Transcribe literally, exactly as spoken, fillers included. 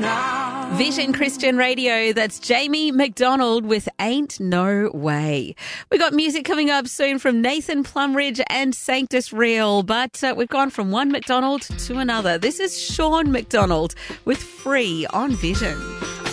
now. Vision Christian Radio, that's Jamie McDonald with Ain't No Way. We got music coming up soon from Nathan Plumridge and Sanctus Real, but uh, we've gone from one McDonald to another. This is Sean McDonald with Free on Vision.